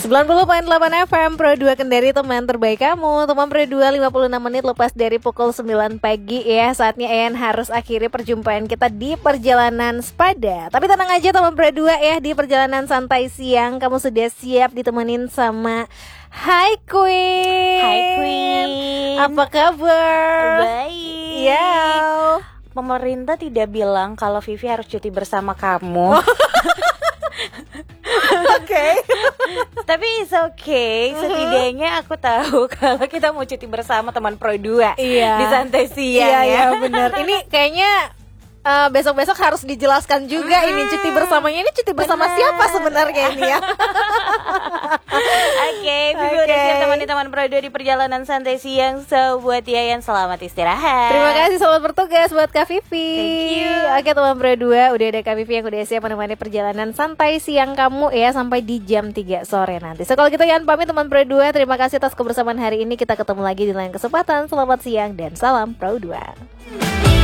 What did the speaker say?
90.8 FM Pro 2 Kendari, teman terbaik kamu. Teman Pro 2 56 menit lepas dari pukul 9 pagi ya. Saatnya Eyan harus akhiri perjumpaan kita di perjalanan sepada. Tapi tenang aja teman Pro 2 ya, di perjalanan santai siang kamu sudah siap ditemenin sama Hai Queen. Hai Queen. Apa kabar? Baik. Ya. Pemerintah tidak bilang kalau Vivi harus cuti bersama kamu. Oke. Tapi it's okay. Setidaknya aku tahu kalau kita mau cuti bersama teman Pro 2. Iya. Di santai siang Iya, ya. iya benar. Ini kayaknya besok-besok harus dijelaskan juga ini cuti bersamanya. Ini cuti bersama siapa sebenarnya ini ya? Oke, Vivi udah siap temani teman Pro 2 di perjalanan santai siang. So buat Yayan selamat istirahat. Terima kasih, selamat bertugas buat Kak Vivi. Thank you. Oke teman Pro 2, udah ada Kak Vivi yang udah siap menemani perjalanan santai siang kamu ya sampai di jam 3 sore nanti. So kalau gitu Yan pamit teman Pro 2, terima kasih atas kebersamaan hari ini. Kita ketemu lagi di lain kesempatan. Selamat siang dan salam Pro 2.